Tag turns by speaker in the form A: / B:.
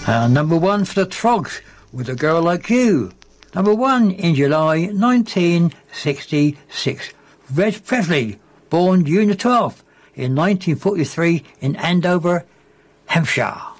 A: Number 1 for the Trogs with A Girl Like You. Number 1 in July 1966. Reg Presley, born June the 12th in 1943 in Andover, Hampshire.